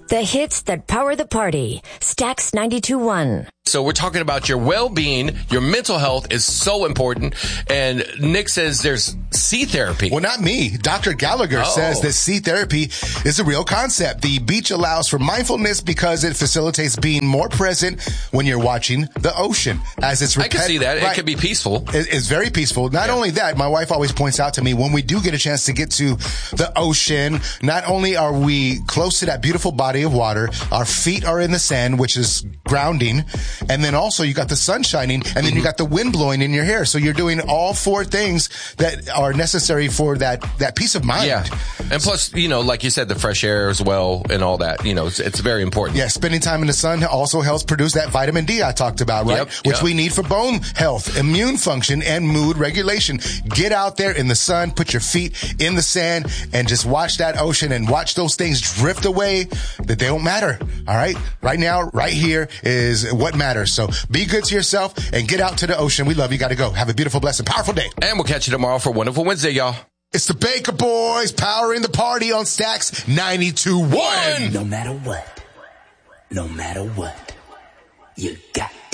The hits that power the party. Stax 92.1. So we're talking about your well-being. Your mental health is so important. And Nick says there's sea therapy. Well, not me. Dr. Gallagher says that sea therapy is a real concept. The beach allows for mindfulness because it facilitates being more present when you're watching the ocean. As it's I can see that. Right. It can be peaceful. It's very peaceful. Not only that, my wife always points out to me when we do get a chance to get to the ocean, not only are we close to that beautiful body of water, our feet are in the sand, which is grounding. And then also you got the sun shining, and then you got the wind blowing in your hair. So you're doing all four things that are necessary for that peace of mind. Yeah. And plus, like you said, the fresh air as well and all that, it's very important. Yeah. Spending time in the sun also helps produce that vitamin D I talked about, right? Which we need for bone health, immune function, and mood regulation. Get out there in the sun, put your feet in the sand, and just watch that ocean and watch those things drift away that they don't matter. All right. Right now, right here is what matters. So be good to yourself and get out to the ocean. We love you. Got to go. Have a beautiful, blessed, powerful day. And we'll catch you tomorrow for Wonderful Wednesday, y'all. It's the Baker Boys powering the party on Stax 92.1. No matter what, you got